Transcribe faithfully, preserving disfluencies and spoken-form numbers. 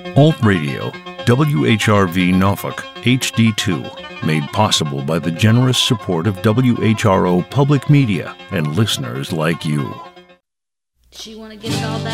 Alt Radio, W H R V Norfolk, H D two, made possible by the generous support of W H R O Public Media and listeners like you. She wanna get it all back.